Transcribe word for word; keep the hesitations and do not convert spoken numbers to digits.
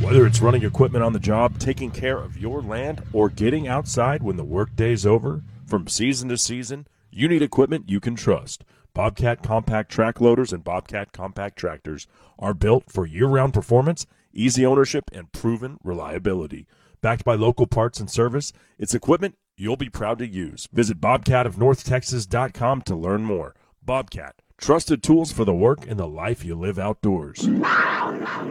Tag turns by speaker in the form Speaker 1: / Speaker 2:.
Speaker 1: Whether it's running equipment on the job, taking care of your land, or getting outside when the workday's over, from season to season, you need equipment you can trust. Bobcat Compact Track Loaders and Bobcat Compact Tractors are built for year-round performance, easy ownership, and proven reliability. Backed by local parts and service, it's equipment you'll be proud to use. Visit bobcat of north texas dot com to learn more. Bobcat, trusted tools for the work and the life you live outdoors.